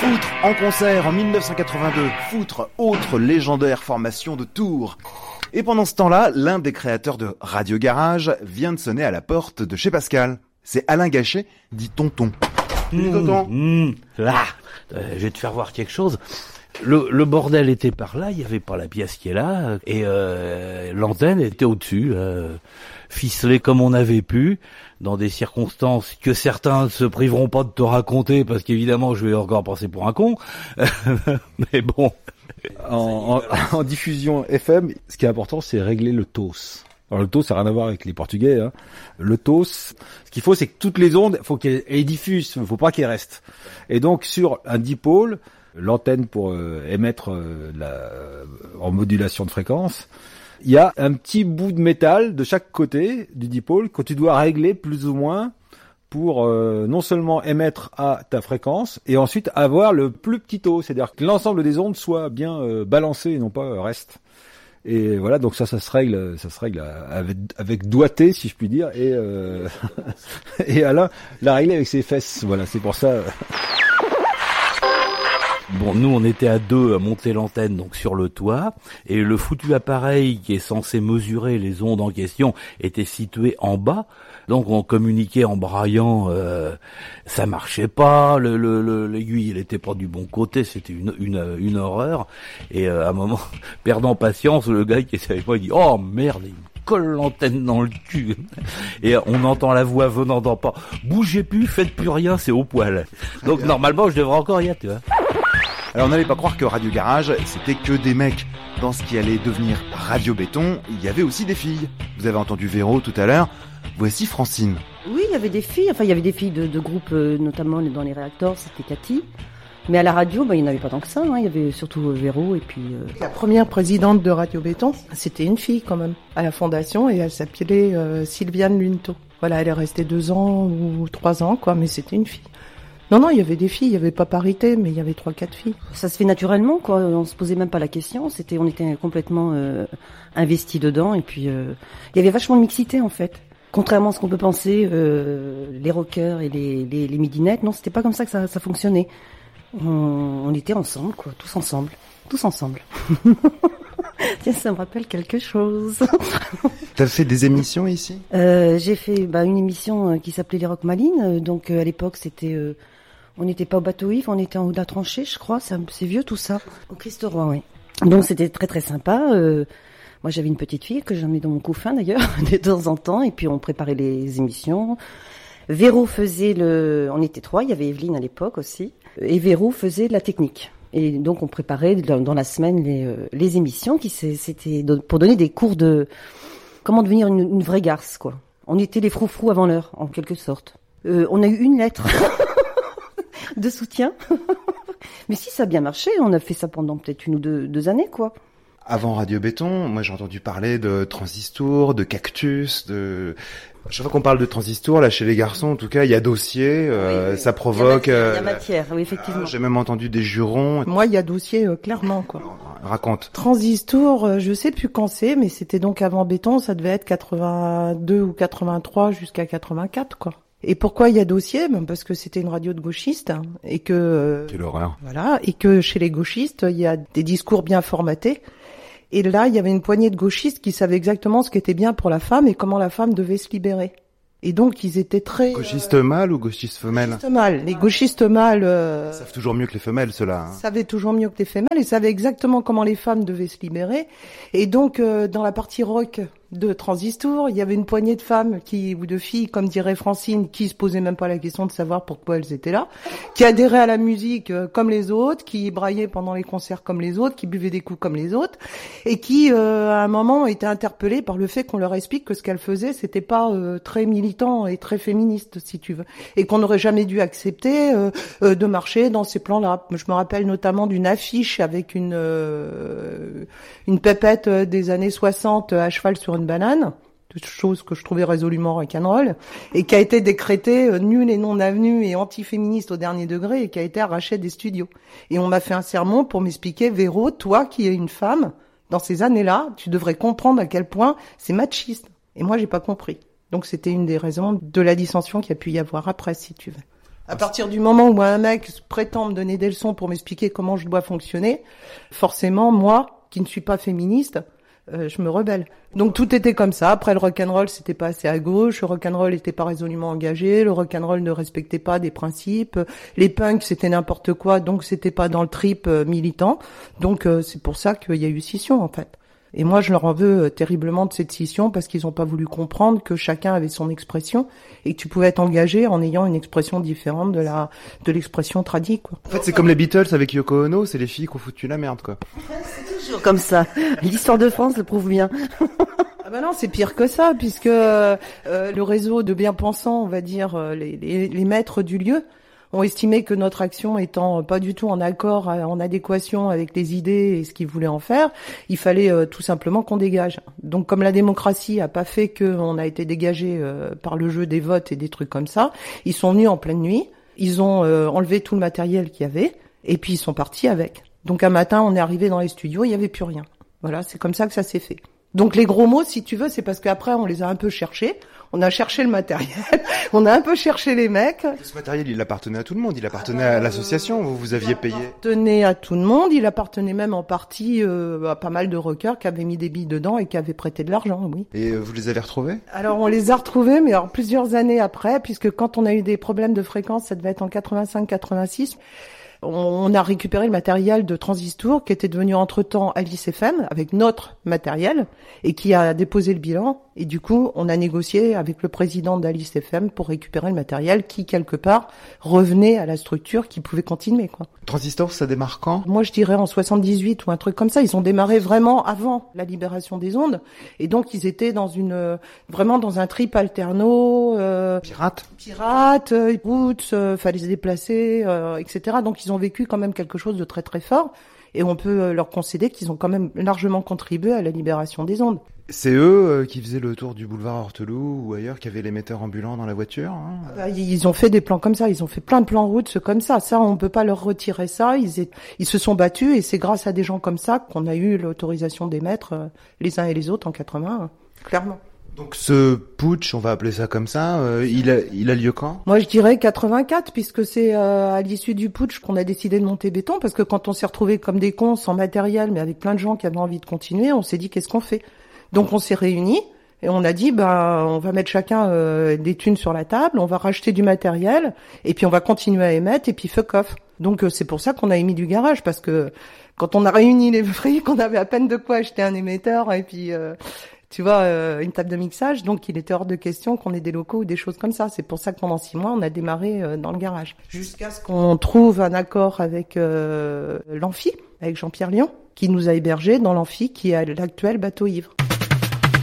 Foutre en concert en 1982. Foutre, autre légendaire formation de Tours. Et pendant ce temps-là, l'un des créateurs de Radio Garage vient de sonner à la porte de chez Pascal. C'est Alain Gachet, dit Tonton. Tonton. Là, je vais te faire voir quelque chose. Le bordel était par là, il y avait pas la pièce qui est là, et l'antenne était au-dessus, ficelée comme on avait pu, dans des circonstances que certains ne se priveront pas de te raconter, parce qu'évidemment je vais encore passer pour un con, mais bon. En diffusion FM, ce qui est important, c'est régler le TOS. Alors le TOS, ça n'a rien à voir avec les Portugais. Hein. Le TOS, ce qu'il faut, c'est que toutes les ondes, faut qu'elles diffusent, il faut pas qu'elles restent. Et donc sur un dipôle, l'antenne pour émettre en modulation de fréquence, il y a un petit bout de métal de chaque côté du dipôle que tu dois régler plus ou moins pour non seulement émettre à ta fréquence et ensuite avoir le plus petit taux, c'est-à-dire que l'ensemble des ondes soit bien balancé et non pas reste. Et voilà, donc ça se règle avec doigté, si je puis dire, et et Alain l'a réglé avec ses fesses. Voilà, c'est pour ça. Bon, nous on était à deux à monter l'antenne donc sur le toit, et le foutu appareil qui est censé mesurer les ondes en question était situé en bas. Donc on communiquait en braillant, ça marchait pas, l'aiguille elle était pas du bon côté, c'était une horreur. Et à un moment, perdant patience, le gars qui était avec moi il dit oh merde, il me colle l'antenne dans le cul. Et on entend la voix venant d'en pas, bougez plus, faites plus rien, c'est au poil. Donc normalement je devrais encore y être, tu vois. Alors on n'allait pas croire que Radio Garage, c'était que des mecs. Dans ce qui allait devenir Radio Béton, il y avait aussi des filles. Vous avez entendu Véro tout à l'heure. Voici Francine. Oui, il y avait des filles. Enfin, il y avait des filles de groupes, notamment dans les réacteurs, c'était Cathy. Mais à la radio, il n'y en avait pas tant que ça. Hein. Il y avait surtout Véro et puis... La première présidente de Radio Béton, c'était une fille quand même, à la fondation, et elle s'appelait Sylviane Lunto. Voilà, elle est restée 2 ans ou 3 ans, quoi, mais c'était une fille. Non, il y avait des filles, il y avait pas parité, mais il y avait 3-4 filles. Ça se fait naturellement, quoi. On se posait même pas la question. On était complètement investis dedans, et puis il y avait vachement de mixité en fait. Contrairement à ce qu'on peut penser, les rockers et les midinettes, non, c'était pas comme ça que ça fonctionnait. On était ensemble, quoi, tous ensemble. Tiens, ça me rappelle quelque chose. T'as fait des émissions ici ? J'ai fait une émission qui s'appelait Les Rock Malines. Donc à l'époque, c'était, on n'était pas au bateau ivre, on était en haut de la tranchée, je crois. C'est vieux tout ça. Au Christ-Roi, oui. Donc c'était très très sympa. Moi, j'avais une petite fille que j'emmenais dans mon couffin d'ailleurs de temps en temps, et puis on préparait les émissions. Véro faisait on était 3, il y avait Evelyne à l'époque aussi, et Véro faisait de la technique. Et donc on préparait dans la semaine les émissions c'était pour donner des cours de comment devenir une vraie garce, quoi. On était les froufrous avant l'heure, en quelque sorte. On a eu une lettre de soutien. Mais si, ça a bien marché, on a fait ça pendant peut-être 1 ou 2 années, quoi. Avant Radio Béton, moi j'ai entendu parler de transistors, de cactus, À chaque fois qu'on parle de transistors, là chez les garçons en tout cas, il y a dossier, oui. Ça provoque... Il y a matière, oui effectivement. J'ai même entendu des jurons. Moi il y a dossier clairement, quoi. Raconte. Transistor, je sais plus quand c'est, mais c'était donc avant Béton, ça devait être 82 ou 83 jusqu'à 84, quoi. Et pourquoi il y a dossier ? Parce que c'était une radio de gauchistes et que... Quelle horreur. Voilà, et que chez les gauchistes, il y a des discours bien formatés. Et là, il y avait une poignée de gauchistes qui savaient exactement ce qui était bien pour la femme et comment la femme devait se libérer. Et donc, ils étaient très... Gauchistes mâles ou gauchistes femelles ? Gauchistes mâles. Les gauchistes mâles... Ils savent toujours mieux que les femelles, ceux-là. Hein. Savaient toujours mieux que les femelles et savaient exactement comment les femmes devaient se libérer. Et donc, dans la partie rock de Transistor, il y avait une poignée de femmes ou de filles, comme dirait Francine, qui se posaient même pas la question de savoir pourquoi elles étaient là, qui adhéraient à la musique comme les autres, qui braillaient pendant les concerts comme les autres, qui buvaient des coups comme les autres, et qui, à un moment, étaient interpellées par le fait qu'on leur explique que ce qu'elles faisaient, c'était pas très militant et très féministe, si tu veux, et qu'on n'aurait jamais dû accepter de marcher dans ces plans-là. Je me rappelle notamment d'une affiche avec une pépette des années 60 à cheval sur une banane, chose que je trouvais résolument rock'n'roll, et qui a été décrétée nulle et non avenue et antiféministe au dernier degré, et qui a été arrachée des studios. Et on m'a fait un sermon pour m'expliquer, Véro, toi qui es une femme, dans ces années-là, tu devrais comprendre à quel point c'est machiste. Et moi, j'ai pas compris. Donc c'était une des raisons de la dissension qu'il y a pu y avoir après, si tu veux. À partir du moment où un mec prétend me donner des leçons pour m'expliquer comment je dois fonctionner, forcément, moi, qui ne suis pas féministe, je me rebelle. Donc tout était comme ça. Après, le rock'n'roll, c'était pas assez à gauche. Le rock'n'roll n'était pas résolument engagé. Le rock'n'roll ne respectait pas des principes. Les punks, c'était n'importe quoi. Donc c'était pas dans le trip militant. Donc c'est pour ça qu'il y a eu scission, en fait. Et moi, je leur en veux terriblement de cette scission parce qu'ils ont pas voulu comprendre que chacun avait son expression et que tu pouvais être engagé en ayant une expression différente de l'expression tradie, quoi. En fait, c'est comme les Beatles avec Yoko Ono, c'est les filles qui ont foutu la merde, quoi. C'est toujours comme ça. L'histoire de France le prouve bien. Ah ben non, c'est pire que ça, puisque le réseau de bien-pensants, on va dire, les maîtres du lieu, ont estimé que notre action étant pas du tout en accord, en adéquation avec les idées et ce qu'ils voulaient en faire, il fallait tout simplement qu'on dégage. Donc comme la démocratie a pas fait qu'on a été dégagé par le jeu des votes et des trucs comme ça, ils sont venus en pleine nuit, ils ont enlevé tout le matériel qu'il y avait, et puis ils sont partis avec. Donc un matin, on est arrivé dans les studios, il y avait plus rien. Voilà, c'est comme ça que ça s'est fait. Donc les gros mots, si tu veux, c'est parce qu'après on les a un peu cherchés. On a cherché le matériel, on a un peu cherché les mecs. Ce matériel, il appartenait à tout le monde, il appartenait à l'association, vous aviez payé. Il appartenait à tout le monde, il appartenait même en partie à pas mal de rockers qui avaient mis des billes dedans et qui avaient prêté de l'argent, oui. Et vous les avez retrouvés? Alors on les a retrouvés, mais alors plusieurs années après, puisque quand on a eu des problèmes de fréquence, ça devait être en 85-86, on a récupéré le matériel de Transistor qui était devenu entre-temps Alice FM avec notre matériel et qui a déposé le bilan. Et du coup, on a négocié avec le président d'Alice FM pour récupérer le matériel qui, quelque part, revenait à la structure qui pouvait continuer, quoi. Transistor, ça démarre quand? Moi, je dirais en 78 ou un truc comme ça. Ils ont démarré vraiment avant la libération des ondes. Et donc, ils étaient dans vraiment dans un trip alterno, Pirate, roots, fallait se déplacer, etc. Donc, ils ont vécu quand même quelque chose de très très fort. Et on peut leur concéder qu'ils ont quand même largement contribué à la libération des ondes. C'est eux qui faisaient le tour du boulevard Horteloup ou ailleurs, qui avaient l'émetteur ambulant dans la voiture, hein. Ils ont fait des plans comme ça, ils ont fait plein de plans routes comme ça. Ça, on peut pas leur retirer ça. Ils se sont battus et c'est grâce à des gens comme ça qu'on a eu l'autorisation d'émettre les uns et les autres en 80, clairement. Donc ce putsch, on va appeler ça comme ça, il a lieu quand? Moi je dirais 84, puisque c'est à l'issue du putsch qu'on a décidé de monter béton, parce que quand on s'est retrouvés comme des cons, sans matériel, mais avec plein de gens qui avaient envie de continuer, on s'est dit qu'est-ce qu'on fait? Donc on s'est réunis et on a dit on va mettre chacun des thunes sur la table, on va racheter du matériel et puis on va continuer à émettre et puis fuck off. Donc c'est pour ça qu'on a émis du garage, parce que quand on a réuni les frics, on avait à peine de quoi acheter un émetteur et puis tu vois, une table de mixage, donc il était hors de question qu'on ait des locaux ou des choses comme ça. C'est pour ça que pendant 6 mois, on a démarré dans le garage. Jusqu'à ce qu'on trouve un accord avec l'amphi, avec Jean-Pierre Lion, qui nous a hébergés dans l'amphi qui est l'actuel Bateau Ivre.